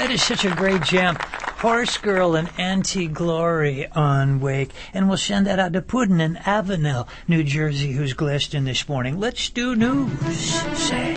That is such a great jam. Horse Girl and Anti-Glory on Wake. And we'll send that out to Puddin in Avenel, New Jersey, who's glessed in this morning. Let's do news. Say,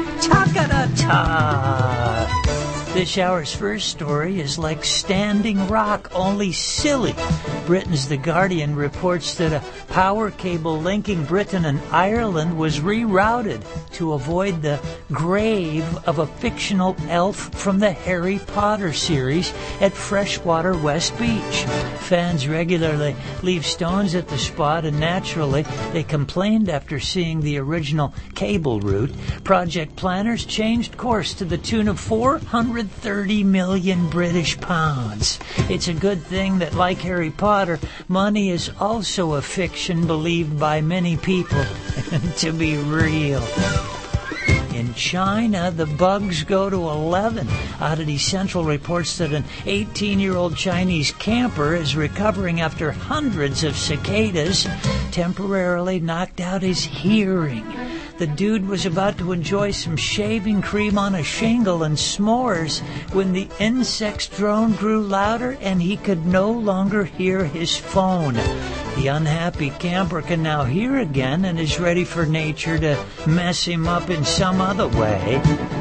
ta-ka-da-ta. This hour's first story is like Standing Rock, only silly. Britain's The Guardian reports that a power cable linking Britain and Ireland was rerouted to avoid the grave of a fictional elf from the Harry Potter series at Freshwater West Beach. Fans regularly leave stones at the spot, and naturally they complained after seeing the original cable route. Project planners changed course to the tune of 430 million British pounds. It's a good thing that, like Harry Potter, money is also a fiction believed by many people to be real. In China, the bugs go to 11. Oddity Central reports that an 18-year-old Chinese camper is recovering after hundreds of cicadas temporarily knocked out his hearing. The dude was about to enjoy some shaving cream on a shingle and s'mores when the insect's drone grew louder and he could no longer hear his phone. The unhappy camper can now hear again and is ready for nature to mess him up in some other way.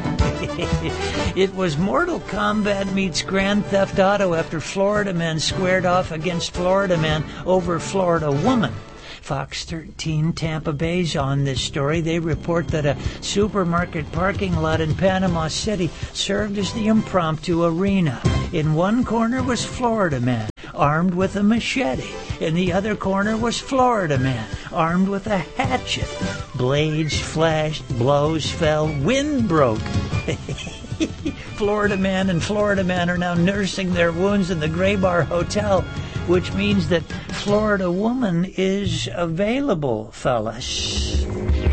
It was Mortal Kombat meets Grand Theft Auto after Florida man squared off against Florida man over Florida woman. Fox 13 Tampa Bay's on this story. They report that a supermarket parking lot in Panama City served as the impromptu arena. In one corner was Florida man, armed with a machete. In the other corner was Florida man, armed with a hatchet. Blades flashed, blows fell, wind broke. Florida man and Florida man are now nursing their wounds in the Gray Bar Hotel, which means that Florida woman is available, fellas.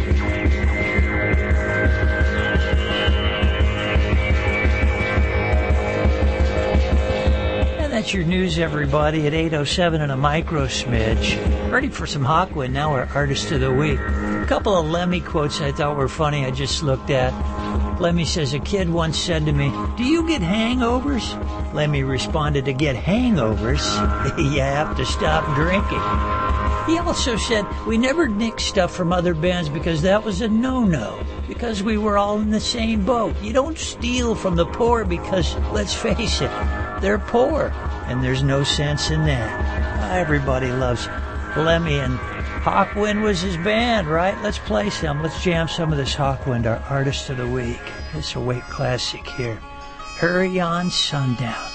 And that's your news, everybody, at 8:07 and a micro smidge. Ready for some Hawkwind, now our Artist of the Week. A couple of Lemmy quotes I thought were funny I just looked at. Lemmy says, a kid once said to me, "Do you get hangovers?" Lemmy responded, "To get hangovers, you have to stop drinking." He also said, "We never nicked stuff from other bands because that was a no-no, because we were all in the same boat. You don't steal from the poor because, let's face it, they're poor, and there's no sense in that." Everybody loves Lemmy, and Hawkwind was his band, right? Let's play some. Let's jam some of this Hawkwind, our Artist of the Week. It's a Wake classic here. Hurry on Sundown.